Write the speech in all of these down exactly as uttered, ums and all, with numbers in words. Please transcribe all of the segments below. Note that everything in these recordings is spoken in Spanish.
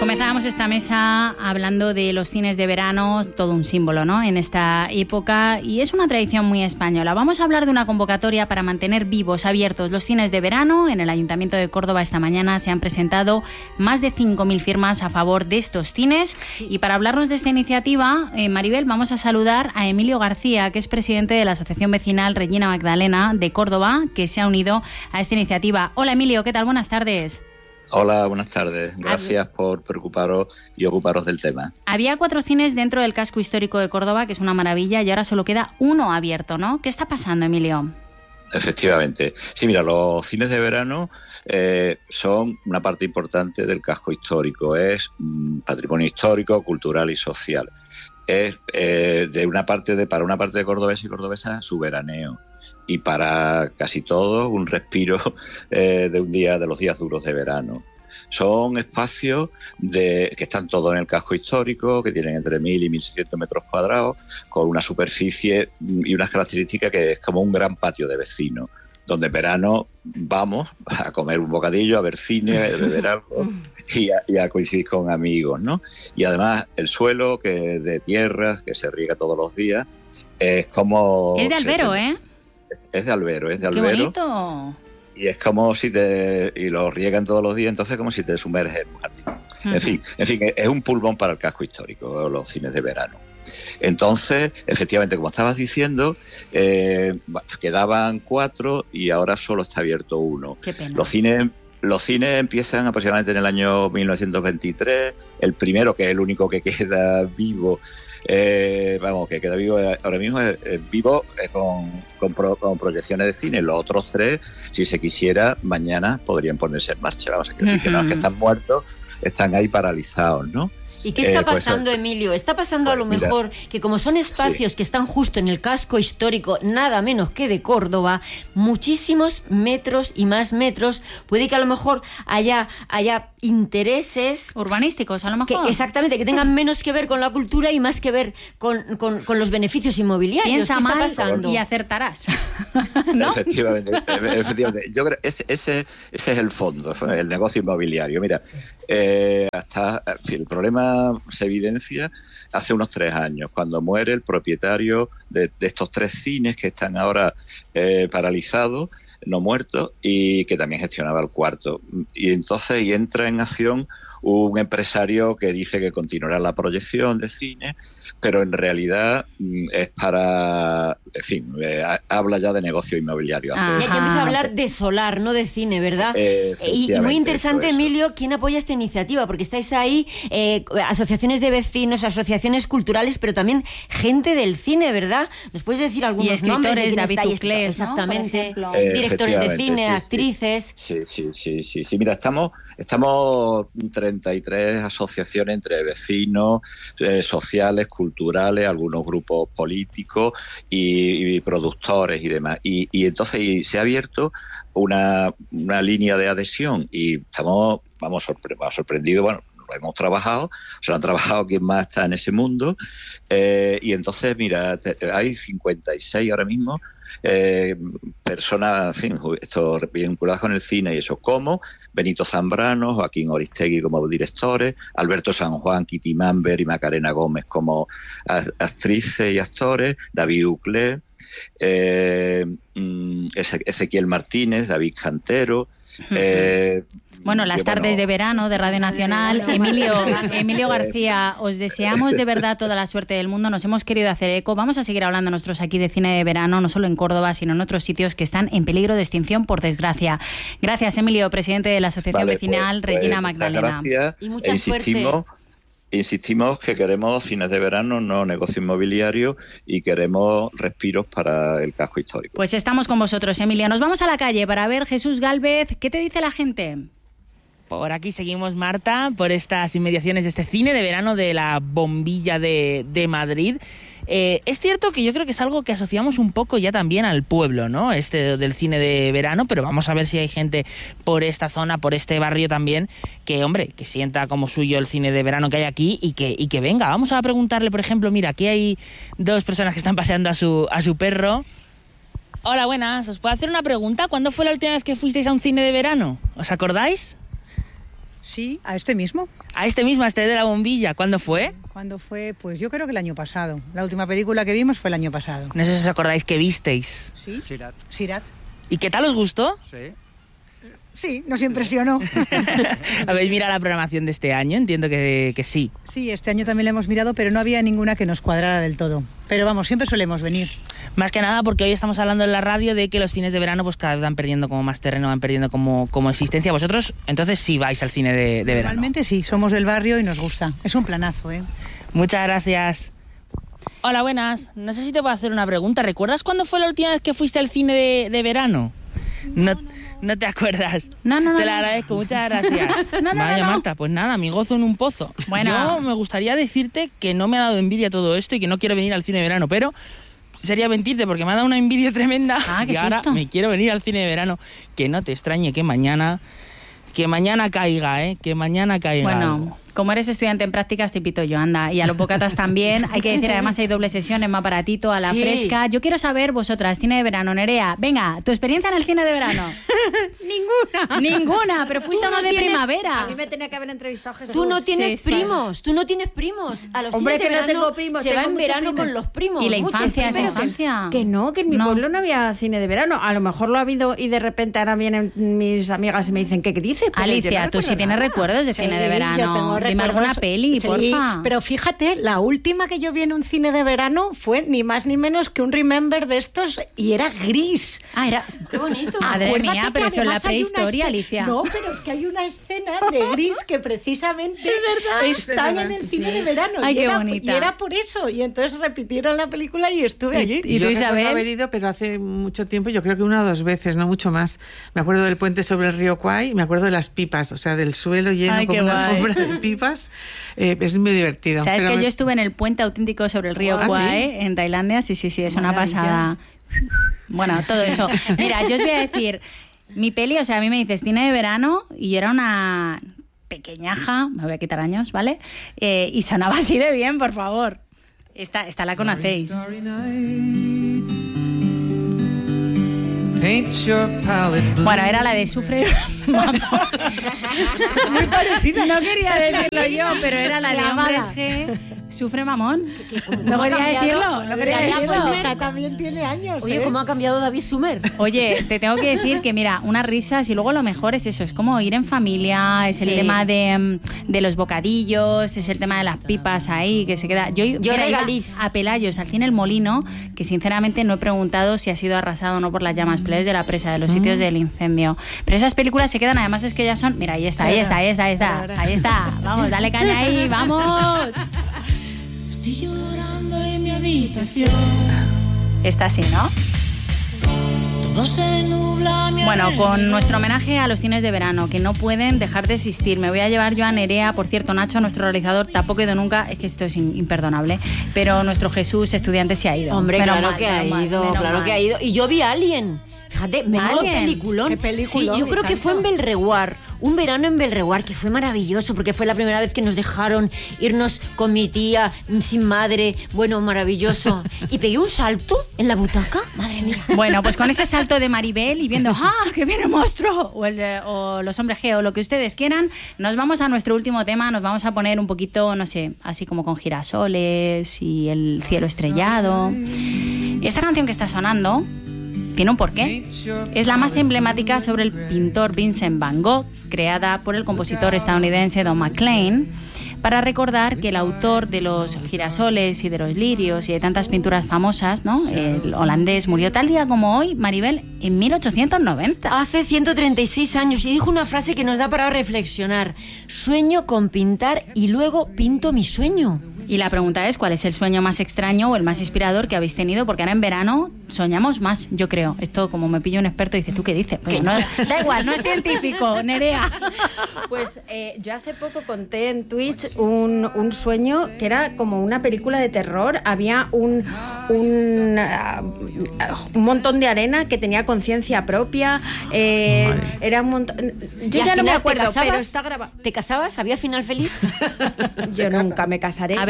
Comenzábamos esta mesa hablando de los cines de verano, todo un símbolo, ¿no?, en esta época, y es una tradición muy española. Vamos a hablar de una convocatoria para mantener vivos, abiertos los cines de verano. En el Ayuntamiento de Córdoba esta mañana se han presentado más de cinco mil firmas a favor de estos cines. Sí. Y para hablarnos de esta iniciativa, eh, Maribel, vamos a saludar a Emilio García, que es presidente de la Asociación Vecinal Regina Magdalena de Córdoba, que se ha unido a esta iniciativa. Hola Emilio, ¿qué tal? Buenas tardes. Hola, buenas tardes. Gracias por preocuparos y ocuparos del tema. Había cuatro cines dentro del casco histórico de Córdoba, que es una maravilla, y ahora solo queda uno abierto, ¿no? ¿Qué está pasando, Emilio? Efectivamente. Sí, mira, los cines de verano eh, son una parte importante del casco histórico. Es mm, patrimonio histórico, cultural y social. Es eh, de una parte de para una parte de cordobeses y cordobesas su veraneo. Y para casi todos un respiro eh, de un día de los días duros de verano. Son espacios de, que están todos en el casco histórico, que tienen entre mil y mil seiscientos metros cuadrados, con una superficie y unas características que es como un gran patio de vecinos, donde en verano vamos a comer un bocadillo, a ver cine, a beber algo y a, y a coincidir con amigos, ¿no? Y además el suelo, que es de tierra, que se riega todos los días, es como... Es de albero, se, ¿eh? Es, es de albero, es de albero. ¡Qué bonito! Y es como si te... y lo riegan todos los días, entonces como si te sumerges en un jardín. Uh-huh. En fin, en fin, es un pulmón para el casco histórico, los cines de verano. Entonces, efectivamente, como estabas diciendo, eh, quedaban cuatro y ahora solo está abierto uno. Qué pena. Los cines... Los cines empiezan aproximadamente en el año mil novecientos veintitrés. El primero, que es el único que queda vivo, eh, vamos, que queda vivo ahora mismo, es, es vivo eh, con, con, pro, con proyecciones de cine. Los otros tres, si se quisiera, mañana podrían ponerse en marcha. Vamos a decir uh-huh. que no es que están muertos, están ahí paralizados, ¿no? ¿Y qué está eh, pues, pasando, Emilio? Está pasando pues, a lo mira, mejor que como son espacios sí. que están justo en el casco histórico, nada menos que de Córdoba, muchísimos metros y más metros, puede que a lo mejor haya, haya intereses... urbanísticos, a lo mejor. Que, exactamente, que tengan menos que ver con la cultura y más que ver con, con, con los beneficios inmobiliarios. Piensa ¿Qué está mal pasando? Y acertarás. ¿No? Efectivamente, efectivamente. Yo creo que ese, ese, ese es el fondo, el negocio inmobiliario. Mira, eh, hasta en fin, el problema se evidencia hace unos tres años, cuando muere el propietario de, de estos tres cines que están ahora eh, paralizados, no muertos, y que también gestionaba el cuarto. Y entonces y entra en acción un empresario que dice que continuará la proyección de cine, pero en realidad es para, en fin, eh, habla ya de negocio inmobiliario. Ah, ya que empieza a hablar de solar, no de cine, ¿verdad? Y, y muy interesante, eso, Emilio, ¿quién apoya esta iniciativa? Porque estáis ahí, eh, asociaciones de vecinos, asociaciones culturales, pero también gente del cine, ¿verdad? ¿Nos puedes decir algunos y escritores, nombres? De David Uclés, exactamente, ¿no? Eh, directores de cine, sí, actrices... Sí, sí, sí, sí, sí. Mira, estamos, estamos treinta y tres asociaciones entre vecinos, eh, sociales, culturales, algunos grupos políticos y, y productores y demás. Y, y entonces y se ha abierto una, una línea de adhesión y estamos, vamos, sorpre- sorprendidos, bueno, lo hemos trabajado, se lo han trabajado quien más está en ese mundo, eh, y entonces, mira, te, hay cincuenta y seis ahora mismo eh, personas, en fin, esto vinculadas con el cine y eso, como Benito Zambrano, Joaquín Oristegui como directores, Alberto San Juan, Kitty Mamber y Macarena Gómez como actrices y actores, David Uclés, eh, Ezequiel Martínez, David Cantero, eh, bueno, las yo, tardes bueno, de verano de Radio Nacional. Emilio, Emilio García, os deseamos de verdad toda la suerte del mundo. Nos hemos querido hacer eco. Vamos a seguir hablando nosotros aquí de cine de verano, no solo en Córdoba, sino en otros sitios que están en peligro de extinción, por desgracia. Gracias, Emilio, presidente de la Asociación vale, Vecinal pues, Regina pues, Magdalena. Gracias. Y mucha e suerte. Insistimos que queremos cines de verano, no negocio inmobiliario, y queremos respiros para el casco histórico. Pues estamos con vosotros, Emilia. Nos vamos a la calle para ver, Jesús Gálvez, ¿qué te dice la gente? Por aquí seguimos, Marta, por estas inmediaciones de este cine de verano de la Bombilla de, de Madrid. Eh, es cierto que yo creo que es algo que asociamos un poco ya también al pueblo, ¿no? Este del cine de verano, pero vamos a ver si hay gente por esta zona, por este barrio también, que, hombre, que sienta como suyo el cine de verano que hay aquí y que, y que venga. Vamos a preguntarle, por ejemplo, mira, aquí hay dos personas que están paseando a su, a su perro. Hola, buenas. ¿Os puedo hacer una pregunta? ¿Cuándo fue la última vez que fuisteis a un cine de verano? ¿Os acordáis? Sí, a este mismo. A este mismo, a este de la bombilla. ¿Cuándo fue? ¿Cuándo fue? Pues yo creo que el año pasado. La última película que vimos fue el año pasado. No sé si os acordáis que visteis. Sí. Sirat. Sirat. ¿Y qué tal os gustó? Sí. Sí, nos impresionó. ¿Habéis mirado la programación de este año? Entiendo que, que sí. Sí, este año también la hemos mirado, pero no había ninguna que nos cuadrara del todo. Pero vamos, siempre solemos venir. Más que nada porque hoy estamos hablando en la radio de que los cines de verano pues cada vez van perdiendo como más terreno, van perdiendo como, como existencia. Vosotros entonces sí vais al cine de, de verano. Normalmente sí, somos del barrio y nos gusta. Es un planazo, ¿eh? Muchas gracias. Hola, buenas. No sé si te puedo hacer una pregunta. ¿Recuerdas cuándo fue la última vez que fuiste al cine de, de verano? No, no, no. ¿No te acuerdas? No, no, no. Te lo no. agradezco, muchas gracias. no, no, Vaya, no, no. Marta, pues nada, mi gozo en un pozo. Bueno. Yo me gustaría decirte que no me ha dado envidia todo esto y que no quiero venir al cine de verano, pero sería mentirte porque me ha dado una envidia tremenda. Ah, qué y ahora susto. me quiero venir al cine de verano. Que no te extrañe que mañana, que mañana caiga, ¿eh? Que mañana caiga Bueno, algo. como eres estudiante en prácticas, te pito yo, anda. Y a los bocatas también. Hay que decir, además hay doble sesión, es más baratito, a la Sí. fresca. Yo quiero saber, vosotras, cine de verano, Nerea, venga, tu experiencia en el cine de verano. Ninguna. Ninguna, pero fuiste a Tú uno no de tienes- primavera. A mí me tenía que haber entrevistado Jesús. Tú no tienes sí, primos, tú no tienes primos. A los Hombre, cines de que no verano tengo primos, se tengo va en muchos verano primos. con los primos. Y la muchos infancia, esa primos. infancia. Que no, que en mi No. pueblo no había cine de verano. A lo mejor lo ha habido y de repente ahora vienen mis amigas y me dicen, ¿qué dices? Pero yo Alicia, no tú sí recuerdo tienes nada. recuerdos de Sí, cine de yo verano. tengo Dime recuerdos. alguna peli, Sí, porfa. pero fíjate, la última que yo vi en un cine de verano fue ni más ni menos que un Remember de estos y era Gris. Ah, era... Qué bonito. Madre Acuérdate mía, que pero eso es la además hay una prehistoria, escena- Alicia. No, pero es que hay una escena de Gris que precisamente están en el cine de verano. Ay, y, qué era, bonita. y era por eso. Y entonces repitieron la película y estuve allí. ¿Y tú, yo Isabel? recuerdo haber ido, pero hace mucho tiempo, yo creo que una o dos veces, no mucho más. Me acuerdo del puente sobre el río Kwai, me acuerdo de las pipas, o sea, del suelo lleno Ay, como qué una guay. alfombra de pipas. Eh, es muy divertido. ¿Sabes Pero que me- yo estuve en el puente auténtico sobre el río ¿Ah, Kwai, en Tailandia? Sí, sí, sí, es una Maravilla. pasada. Bueno, todo eso. Mira, yo os voy a decir, mi peli, o sea, a mí me dices cine de verano y yo era una pequeñaja, me voy a quitar años, ¿vale? Eh, y sonaba así de bien, por favor. Esta, esta la conocéis. Bueno, era la de Sufre Mamón. Muy parecida. No quería decirlo yo, pero era la de Hombres G. Sufre Mamón. No quería decirlo, no quería David decirlo. Sumer. O sea, también tiene años. Oye, ¿eh? ¿cómo ha cambiado David Sumer? Oye, te tengo que decir que, mira, unas risas y luego lo mejor es eso, es como ir en familia, es el Sí. tema de, mm, de los bocadillos, es el tema de las pipas ahí, que se queda... Yo, Yo mira, iba regaliz. a Pelayos, al cine El Molino, que sinceramente no he preguntado si ha sido arrasado o no por las llamas plebes de la presa, de los sitios del incendio. Pero esas películas se quedan, además es que ya son... Mira, ahí está, ahí está, ahí está, ahí está, ahí está. Vamos, dale caña ahí, vamos. Estoy llorando en mi habitación. Está así, ¿no? Todo se nubla a mi Bueno, con alrededor. nuestro homenaje a los cines de verano, que no pueden dejar de existir. Me voy a llevar yo a Nerea, por cierto, Nacho, nuestro realizador, tampoco he ido nunca, es que esto es in- imperdonable, pero nuestro Jesús, estudiante, se ha ido. Hombre, Menos claro mal, que ha menos mal, ido, menos claro mal. que ha ido. Y yo vi Alien. Fíjate, menudo Alien. peliculón. Qué peliculón, Sí, yo y creo que tanto. fue en Belreguard, un verano en Belreguard, que fue maravilloso, porque fue la primera vez que nos dejaron irnos con mi tía, sin madre, bueno, maravilloso. Y pegué un salto en la butaca, madre mía. Bueno, pues con ese salto de Maribel y viendo ¡ah, que viene el monstruo! O, el, eh, o los hombres G o lo que ustedes quieran, nos vamos a nuestro último tema, nos vamos a poner un poquito, no sé, así como con girasoles y el cielo estrellado. Esta canción que está sonando tiene un porqué. Es la más emblemática sobre el pintor Vincent Van Gogh, creada por el compositor estadounidense Don McLean, para recordar que el autor de los girasoles y de los lirios y de tantas pinturas famosas, ¿no?, el holandés, murió tal día como hoy, Maribel, en mil ochocientos noventa. Hace ciento treinta y seis años y dijo una frase que nos da para reflexionar. Sueño con pintar y luego pinto mi sueño. Y la pregunta es, ¿cuál es el sueño más extraño o el más inspirador que habéis tenido? Porque ahora en verano soñamos más, yo creo. Esto, como me pillo un experto, dice, ¿tú qué dices? Pues no, da igual, no es científico, Nerea. Pues eh, yo hace poco conté en Twitch un, un sueño que era como una película de terror. Había un, un, uh, un montón de arena que tenía conciencia propia. Eh, era un montón... Yo Y ya al no me final, ¿te acuerdo, casabas? pero está grabado. ¿Te casabas? ¿Había final feliz? Yo nunca me casaré. A ver,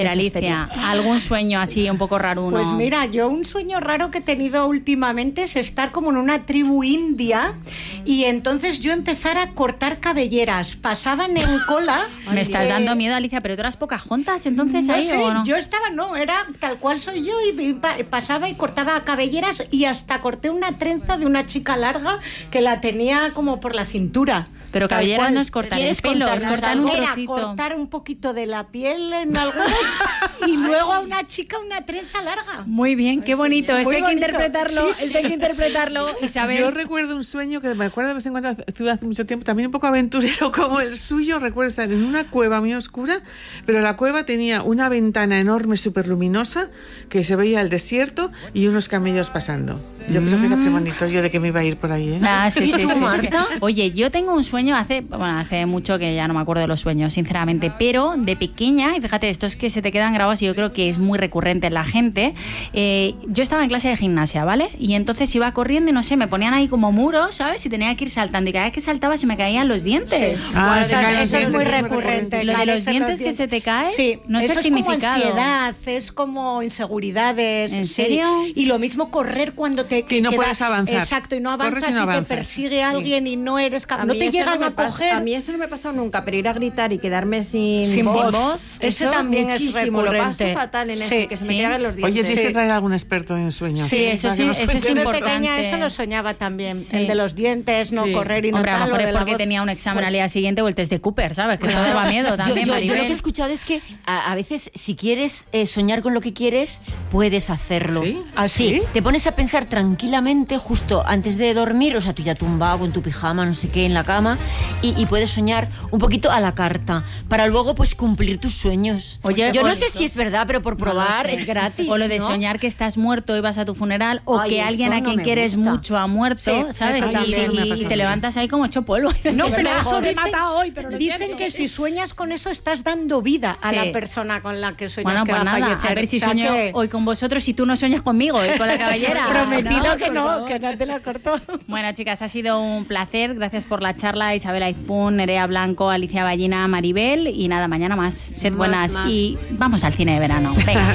ver, es Alicia, feliz. algún sueño así un poco raro, Pues mira, yo un sueño raro que he tenido últimamente es estar como en una tribu india y entonces yo empezar a cortar cabelleras. Pasaban en cola. Me estás eh, dando miedo, Alicia, pero tú eras Pocahontas entonces no ahí sé, o no. yo estaba, no, era tal cual soy yo y, y pa- pasaba y cortaba cabelleras y hasta corté una trenza de una chica larga que la tenía como por la cintura. Pero Tal cabelleras cual. no es cortar el ¿Quieres pelo, es contarnos cortar un Era trocito. cortar un poquito de la piel en algunos y luego a una chica una trenza larga. Muy bien, qué bonito. Esto Muy hay que bonito. interpretarlo, Sí, esto hay que interpretarlo, Isabel. Yo recuerdo un sueño que me acuerdo de vez en cuando, hace hace mucho tiempo, también un poco aventurero como el suyo. Recuerdo estar en una cueva muy oscura, pero la cueva tenía una ventana enorme, súper luminosa, que se veía el desierto y unos camellos pasando. Yo creo que era premonitorio de que me iba a ir por ahí, ¿eh? Ah, sí, ¿Y sí, tú, sí, sí. Marta? Oye, yo tengo un sueño hace, bueno, hace mucho que ya no me acuerdo de los sueños, sinceramente, pero de pequeña, y fíjate, estos que se te quedan grabados y yo creo que es muy recurrente en la gente, eh, yo estaba en clase de gimnasia, ¿vale? Y entonces iba corriendo y no sé, me ponían ahí como muros, ¿sabes? Y tenía que ir saltando y cada vez que saltaba se me caían los dientes. Ah, Bueno, se caen los eso es dientes, muy es muy recurrente. recurrente. Lo de los caerse en dientes que se te cae, Sí, no sé eso el es significado. como ansiedad, es como inseguridades. ¿En sí. serio? Y lo mismo correr cuando te Que no queda- puedes avanzar. Exacto, y no Corres avanzas y y, no te avanzas. persigue alguien y no eres capaz. A No mí te eso llegan me a pasa- coger. A mí eso no me ha pasado nunca, pero ir a gritar y quedarme sin, Sin voz. eso Eso también es muchísimo, lo paso recurrente. fatal en Sí, eso, que se sí. me quedan los dientes. Oye, tienes que Sí. traer a algún experto en sueños. Sí, eso Para que sí, nos eso es cuente. Yo de importante. pequeña eso lo soñaba también. Sí. El de los dientes, no Sí. correr y no Hombre, a lo tal, mejor lo es de la porque voz. tenía un examen Pues, al día siguiente o el test de Cooper, ¿sabes? Que eso daba miedo Yo, también, yo- yo lo Maribel. que he escuchado es que a, a veces si quieres eh, soñar con lo que quieres, puedes hacerlo. ¿Sí? ¿Ah, sí? Te pones a pensar tranquilamente justo antes de dormir, o sea, tú ya tumbado con tu pijama, no sé qué, en la cama, y, y puedes soñar un poquito a la carta, para luego pues cumplir tus sueños. Oye, yo no o- sé si es verdad, pero por No lo probar sé. es gratis. O lo de ¿no? soñar que estás muerto y vas a tu funeral, o Ay, que eso alguien a no quien me quieres gusta. mucho ha muerto, Sí, ¿sabes? eso Y, también me ha y pasado, te sí. levantas ahí como hecho polvo. No, Es pero mejor, eso te he dicen, matado hoy, pero lo dicen siento. que si sueñas con eso estás dando vida a Sí. la persona con la que sueñas Bueno, que pues va a nada, fallecer. a ver si O sea sueño que- hoy con vosotros y tú no sueñas conmigo y con la cabellera. Prometido No, que por no, favor. que no te la cortó. Bueno, chicas, ha sido un placer. Gracias por la charla, Isabel Aizpún, Nerea Blanco, Alicia Ballina, Maribel. Y nada, mañana más. Sed Más, buenas más. y vamos al cine de verano. Venga.